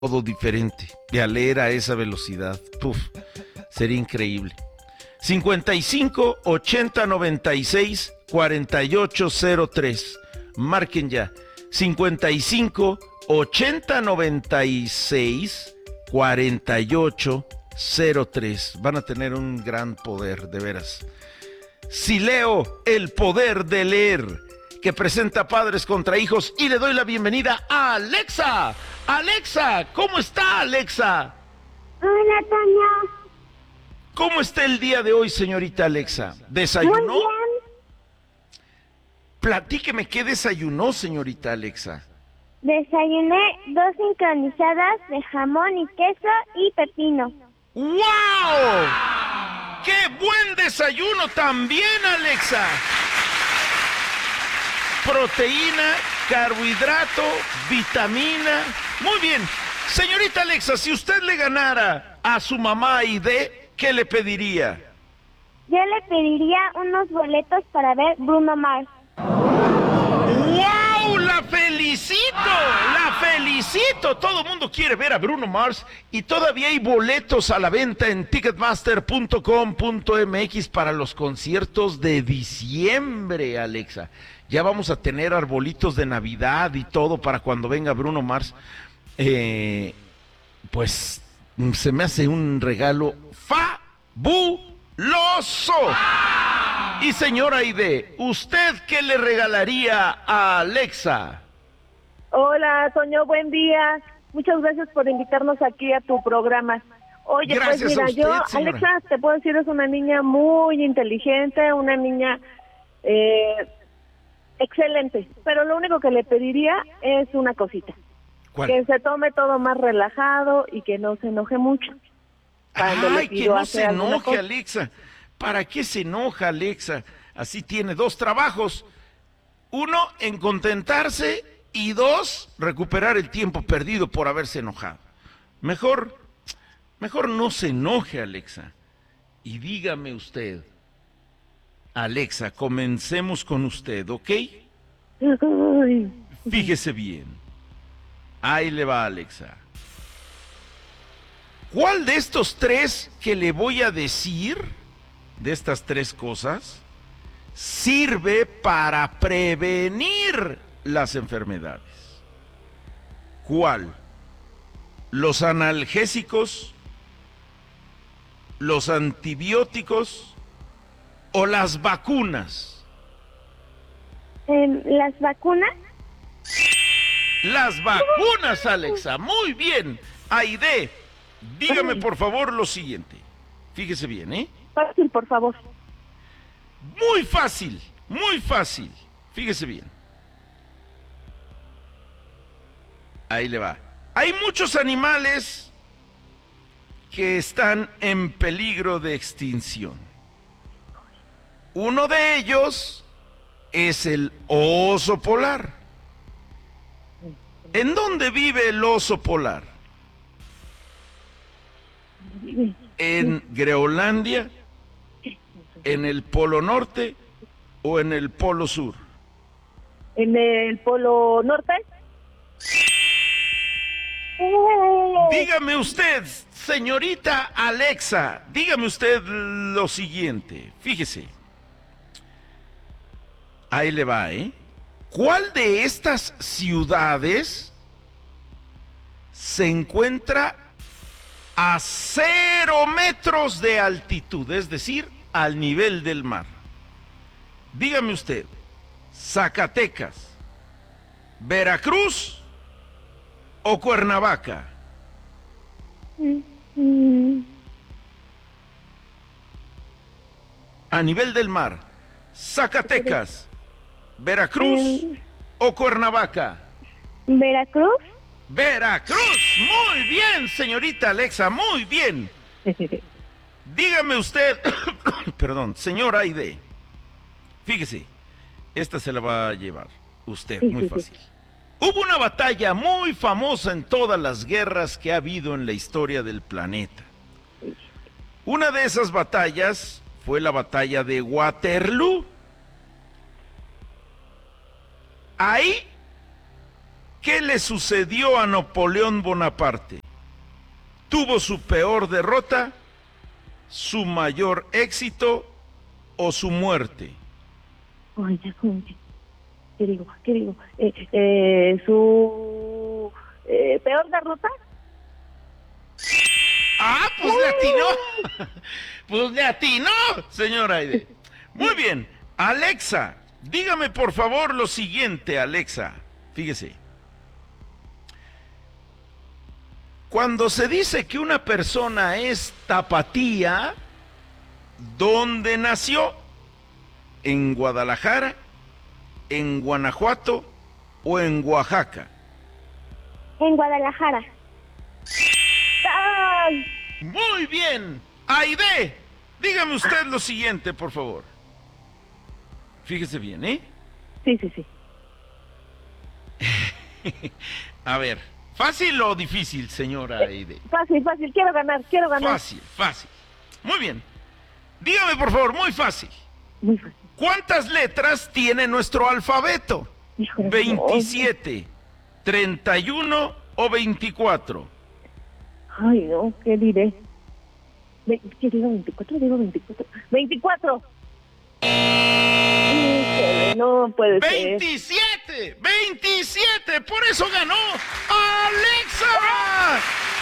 todo diferente. Y a leer a esa velocidad, puf, sería increíble. 55 80 96 4803. Marquen ya. 55 80 96 4803. Van a tener un gran poder, de veras. Si leo, el poder de leer, que presenta Padres contra Hijos, y le doy la bienvenida a Alexa. Alexa, ¿cómo está, Alexa? Hola, Toño. ¿Cómo está el día de hoy, señorita Alexa? Muy ¿Desayunó? bien. Platíqueme, ¿qué desayunó, señorita Alexa? Desayuné 2 sincronizadas de jamón y queso y pepino. ¡Wow! ¡Qué buen desayuno también, Alexa! Proteína, carbohidrato, vitamina. Muy bien. Señorita Alexa, si usted le ganara a su mamá Aide, ¿qué le pediría? Yo le pediría unos boletos para ver Bruno Mars. ¡Wow! ¡La felicito! ¡La felicito! Todo el mundo quiere ver a Bruno Mars y todavía hay boletos a la venta en ticketmaster.com.mx para los conciertos de diciembre, Alexa. Ya vamos a tener arbolitos de Navidad y todo para cuando venga Bruno Mars. Pues se me hace un regalo fabuloso. Y señora Aide, ¿usted qué le regalaría a Alexa? Hola, Toño, buen día. Muchas gracias por invitarnos aquí a tu programa. Oye, Gracias pues mira, a usted, yo, señora. Alexa, te puedo decir, es una niña muy inteligente, una niña excelente, pero lo único que le pediría es una cosita. ¿Cuál? Que se tome todo más relajado y que no se enoje mucho. Cuando le Ay, que pido no hacer se alguna enoje, cosa. Alexa. ¿Para qué se enoja, Alexa? Así tiene 2 trabajos. 1, en contentarse, y 2, recuperar el tiempo perdido por haberse enojado. Mejor no se enoje, Alexa. Y dígame usted, Alexa, comencemos con usted, ¿ok? Ay, Fíjese bien. Ahí le va, Alexa. ¿Cuál de estos 3 que le voy a decir, de estas 3 cosas, sirve para prevenir las enfermedades? ¿Cuál? ¿Los analgésicos, los antibióticos o las vacunas? ¿Las vacunas? Las vacunas, Alexa. Muy bien. Aide, dígame por favor lo siguiente. Fíjese bien, ¿eh? fácil, por favor. Muy fácil, muy fácil. Fíjese bien. Ahí le va. Hay muchos animales que están en peligro de extinción. Uno de ellos es el oso polar. ¿En dónde vive el oso polar? ¿En Groenlandia, en el Polo Norte o en el Polo Sur? En el Polo Norte. Dígame usted, señorita Alexa, dígame usted lo siguiente. Fíjese. Ahí le va, ¿eh? ¿Cuál de estas ciudades se encuentra a 0 metros de altitud, es decir, al nivel del mar? Dígame usted, Zacatecas, Veracruz o Cuernavaca. A nivel del mar, Zacatecas, Veracruz o Cuernavaca. ¿Veracruz? Veracruz, muy bien, señorita Alexa, muy bien. Dígame usted, perdón, señor Aide, fíjese, esta se la va a llevar usted, muy fácil. Hubo una batalla muy famosa en todas las guerras que ha habido en la historia del planeta. Una de esas batallas fue la batalla de Waterloo. Ahí ¿Qué le sucedió a Napoleón Bonaparte? ¿Tuvo su peor derrota, su mayor éxito o su muerte? Ay, ya, ¿qué digo? Su peor derrota. Ah, pues le atinó. Pues le atinó, señora Aide. Muy bien. Alexa, dígame por favor lo siguiente, Alexa. Fíjese. Cuando se dice que una persona es tapatía, ¿dónde nació? ¿En Guadalajara, en Guanajuato o en Oaxaca? En Guadalajara. ¡Ay! Muy bien. Aide, dígame usted lo siguiente, por favor. Fíjese bien, ¿eh? Sí. A ver, ¿fácil o difícil, señora Aide? Fácil, quiero ganar. Fácil. Muy bien. Dígame, por favor, muy fácil. Muy fácil. ¿Cuántas letras tiene nuestro alfabeto? Híjole, 27, 31 o 24. Ay, no, ¿qué diré? ¿Qué digo? 24, 24. Híjole, no puede ser. 27, por eso ganó Alexa.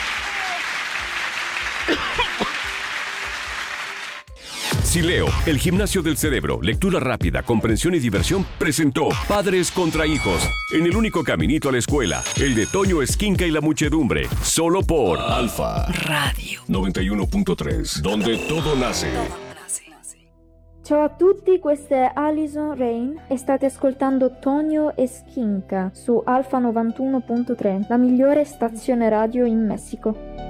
Sileo, el gimnasio del cerebro, lectura rápida, comprensión y diversión, presentó Padres contra Hijos, en el único caminito a la escuela, el de Toño Esquinca y la muchedumbre, solo por Alfa Radio 91.3, donde todo nace. Ciao a tutti, questa è Alison Rain e state ascoltando Tonio e Skinka su Alfa 91.3, la migliore stazione radio in Messico.